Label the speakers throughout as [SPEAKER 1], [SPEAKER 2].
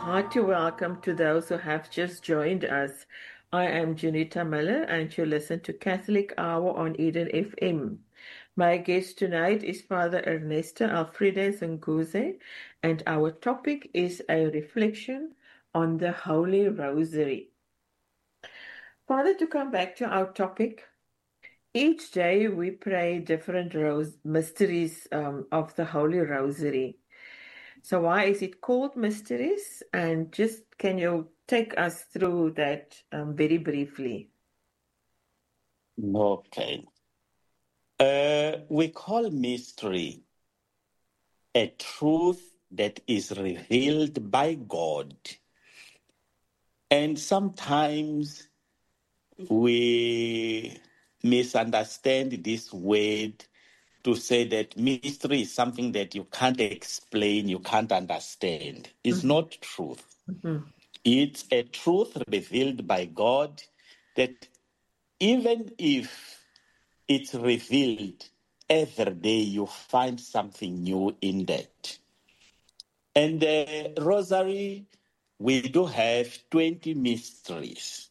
[SPEAKER 1] hearty welcome to those who have just joined us. I am Janita Miller, and you listen to Catholic Hour on Eden FM. My guest tonight is Father Ernesto Alfredes Nguze, and our topic is a reflection on the Holy Rosary. Father, to come back to our topic, each day we pray different mysteries of the Holy Rosary. So why is it called mysteries? And just can you take us through that very briefly?
[SPEAKER 2] Okay. We call mystery a truth that is revealed by God. And sometimes we misunderstand this word to say that mystery is something that you can't explain, you can't understand. It's not truth.
[SPEAKER 1] Mm-hmm.
[SPEAKER 2] It's a truth revealed by God that even if it's revealed, every day you find something new in that. And the Rosary, we do have 20 mysteries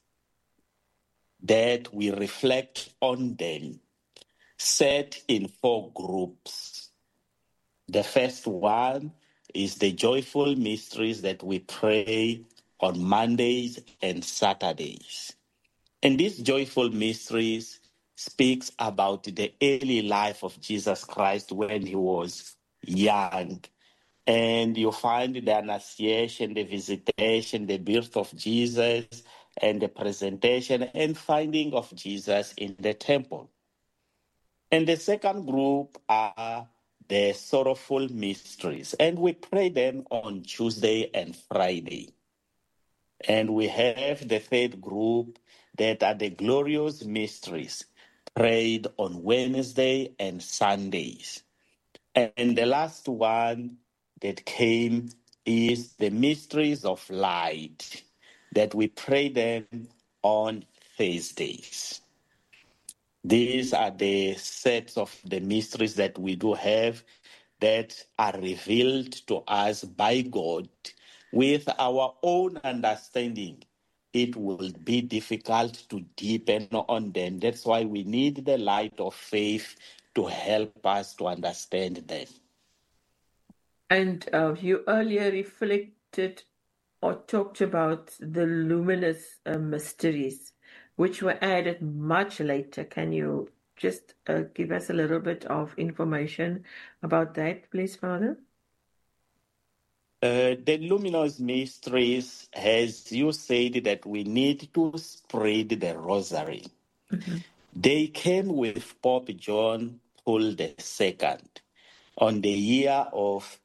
[SPEAKER 2] that we reflect on them, set in 4 groups. The first one is the joyful mysteries that we pray on Mondays and Saturdays. And these joyful mysteries speaks about the early life of Jesus Christ when he was young. And you find the Annunciation, the visitation, the birth of Jesus, and the presentation and finding of Jesus in the temple. And the second group are the sorrowful mysteries, and we pray them on Tuesday and Friday. And we have the third group that are the glorious mysteries, prayed on Wednesday and Sundays. And the last one that came is the mysteries of light, that we pray them on Thursdays. These are the sets of the mysteries that we do have that are revealed to us by God. With our own understanding, it will be difficult to deepen on them. That's why we need the light of faith to help us to understand them.
[SPEAKER 1] And you earlier reflected or talked about the luminous mysteries, which were added much later. Can you just give us a little bit of information about that, please, Father?
[SPEAKER 2] The luminous mysteries, as you said, that we need to spread the rosary.
[SPEAKER 1] Mm-hmm.
[SPEAKER 2] They came with Pope John Paul II on the year of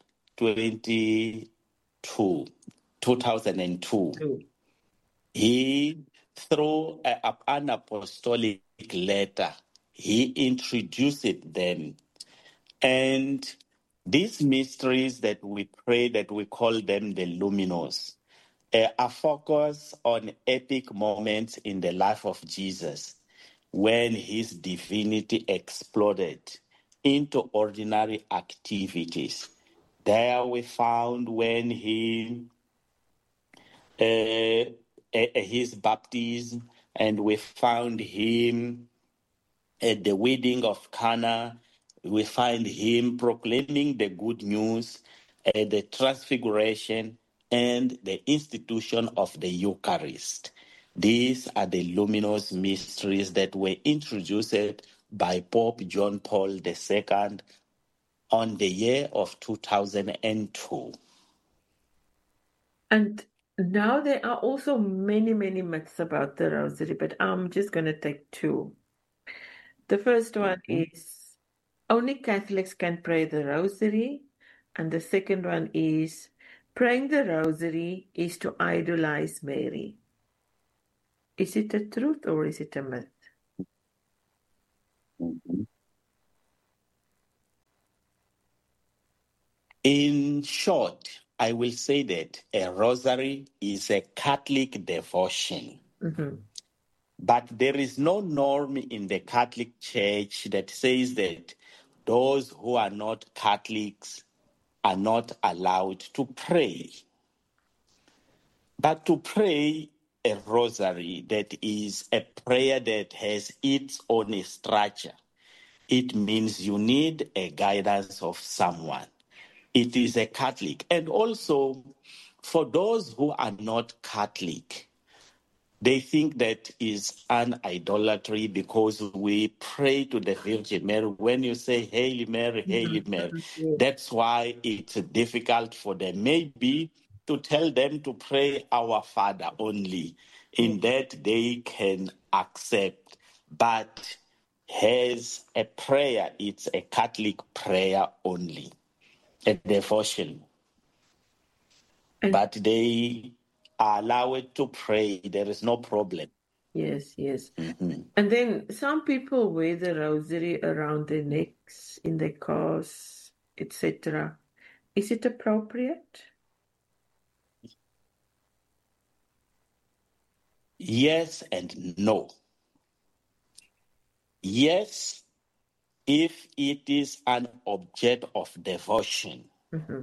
[SPEAKER 2] 2002. He, through an apostolic letter, he introduced them. And these mysteries that we pray, that we call them the luminous, are focused on epic moments in the life of Jesus when his divinity exploded into ordinary activities. There we found when his baptism, and we found him at the wedding of Cana. We find him proclaiming the good news at the transfiguration and the institution of the Eucharist. These are the luminous mysteries that were introduced by Pope John Paul II on the year of 2002.
[SPEAKER 1] And now there are also many, many myths about the rosary, but I'm just going to take 2. The first one is only Catholics can pray the rosary, and the second one is praying the rosary is to idolize Mary. Is it a truth or is it a myth?
[SPEAKER 2] In short, I will say that a rosary is a Catholic devotion.
[SPEAKER 1] Mm-hmm.
[SPEAKER 2] But there is no norm in the Catholic Church that says that those who are not Catholics are not allowed to pray. But to pray a rosary that is a prayer that has its own structure, it means you need a guidance of someone. It is a Catholic. And also, for those who are not Catholic, they think that is an idolatry because we pray to the Virgin Mary. When you say, Hail Mary, Hail Mary,
[SPEAKER 1] Yes.
[SPEAKER 2] that's why it's difficult for them. Maybe to tell them to pray our Father only,
[SPEAKER 1] Yes.
[SPEAKER 2] in that they can accept. But has a prayer, it's a Catholic prayer only, a devotion.
[SPEAKER 1] And
[SPEAKER 2] But they are allowed to pray. There is no problem.
[SPEAKER 1] yes, yes.
[SPEAKER 2] Mhm.
[SPEAKER 1] And then some people wear the rosary around their necks, in their cars, etc. Is it appropriate?
[SPEAKER 2] Yes and no. Yes, if it is an object of devotion.
[SPEAKER 1] Mm-hmm.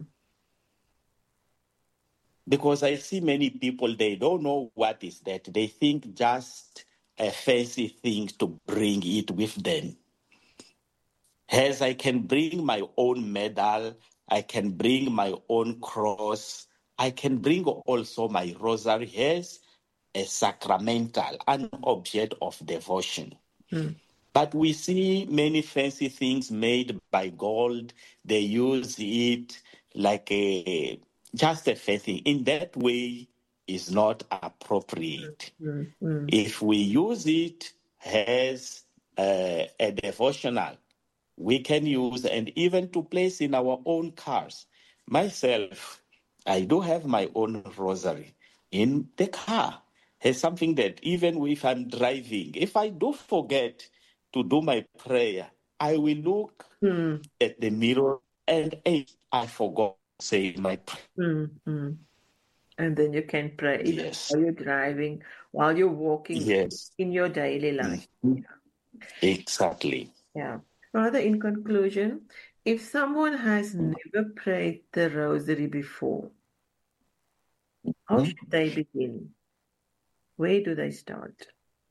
[SPEAKER 2] Because I see many people, they don't know what is that. They think just a fancy thing to bring it with them. As I can bring my own medal, I can bring my own cross, I can bring also my rosary as a sacramental, an object of devotion.
[SPEAKER 1] Mm.
[SPEAKER 2] But we see many fancy things made by gold. They use it like a just a fancy. In that way, is not appropriate.
[SPEAKER 1] Mm. Mm.
[SPEAKER 2] If we use it as a devotional, we can use and even to place in our own cars. Myself, I do have my own rosary in the car. It's something that even if I'm driving, if I do forget to do my prayer, I will look
[SPEAKER 1] Mm.
[SPEAKER 2] at the mirror and hey, I forgot to say my prayer.
[SPEAKER 1] Mm. Mm. And then you can pray even
[SPEAKER 2] Yes,
[SPEAKER 1] while you're driving, while you're walking
[SPEAKER 2] yes,
[SPEAKER 1] in your daily life.
[SPEAKER 2] mhm, exactly.
[SPEAKER 1] Yeah. Rather, in conclusion, if someone has never prayed the rosary before, how
[SPEAKER 2] Mhm.
[SPEAKER 1] should they begin? Where do they start?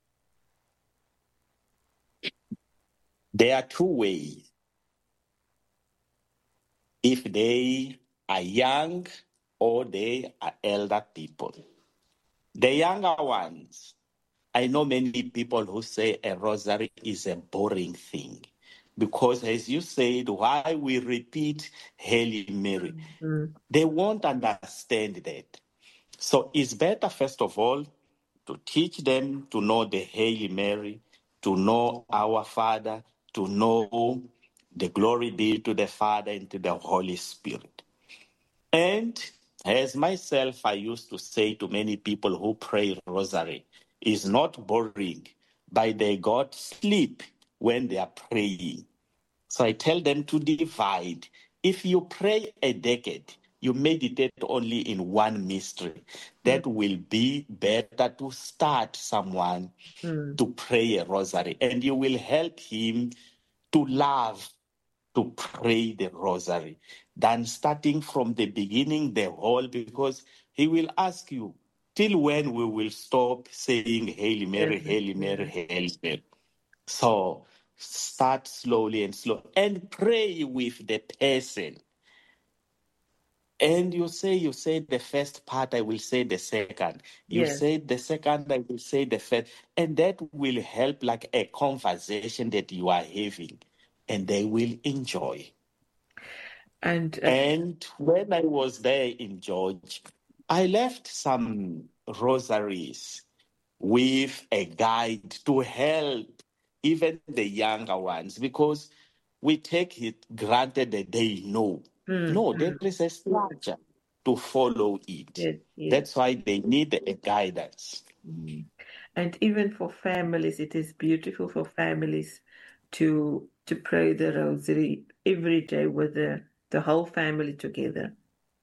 [SPEAKER 2] There are two ways. If they are young or they are elder people. The younger ones, I know many people who say a rosary is a boring thing because, as you said, why we repeat Hail Mary,
[SPEAKER 1] Mm.
[SPEAKER 2] they won't understand that. So it's better, first of all, to teach them to know the Hail Mary, to know our Father, to know the glory be to the Father and to the Holy Spirit. And as myself, I used to say to many people who pray rosary, is not boring, but they got sleep when they are praying. So I tell them to divide. If you pray a decade, you meditate only in one mystery.
[SPEAKER 1] Mm.
[SPEAKER 2] That will be better to start someone
[SPEAKER 1] Mm.
[SPEAKER 2] to pray a rosary, and you will help him to love to pray the rosary than starting from the beginning, the whole, because he will ask you, till when we will stop saying Hail
[SPEAKER 1] Yes,
[SPEAKER 2] Mary, Hail Mary,
[SPEAKER 1] yes.
[SPEAKER 2] Hail Mary. So start slowly and slow and pray with the person. And you say the first part, I will say the second. You
[SPEAKER 1] Yes.
[SPEAKER 2] say the second, I will say the first. And that will help like a conversation that you are having. And they will enjoy.
[SPEAKER 1] And
[SPEAKER 2] And when I was there in George, I left some rosaries with a guide to help even the younger ones because we take it granted that they know.
[SPEAKER 1] mm,
[SPEAKER 2] No, there
[SPEAKER 1] mm.
[SPEAKER 2] is a structure to follow it.
[SPEAKER 1] Yes, yes.
[SPEAKER 2] That's why they need a guidance.
[SPEAKER 1] Mm. And even for families, it is beautiful for families to pray the rosary every day with the whole family together.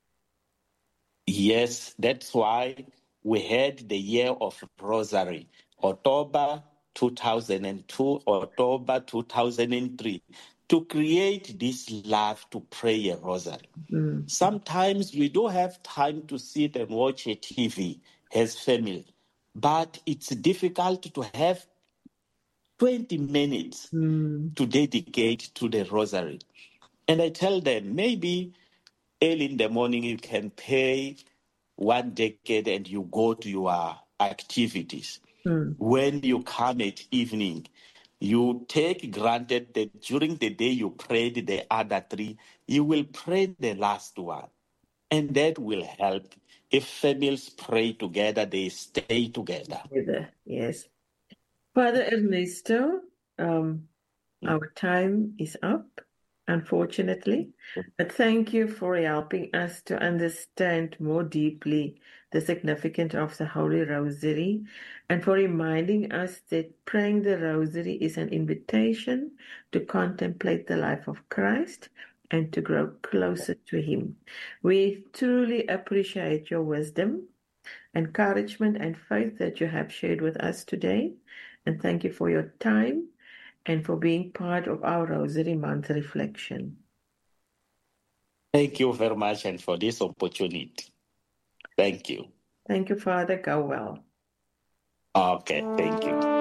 [SPEAKER 2] Yes, that's why we had the year of Rosary, October 2002, October 2003, to create this love to pray a rosary.
[SPEAKER 1] Mm.
[SPEAKER 2] Sometimes we don't have time to sit and watch a TV. has family, but it's difficult to have 20 minutes to dedicate to the rosary. And I tell them, maybe early in the morning you can pay 1 decade and you go to your activities. When you come at evening, you take granted that during the day you prayed the other three, you will pray the last one. And that will help. If families pray together, they stay together.
[SPEAKER 1] Yes. Father Ernesto, our time is up, unfortunately, but thank you for helping us to understand more deeply the significance of the Holy Rosary and for reminding us that praying the Rosary is an invitation to contemplate the life of Christ and to grow closer to Him. We truly appreciate your wisdom, encouragement, and faith that you have shared with us today. And thank you for your time and for being part of our Rosary Month reflection.
[SPEAKER 2] Thank you very much and for this opportunity. Thank you.
[SPEAKER 1] Thank you, Father. Go well.
[SPEAKER 2] Okay, thank you.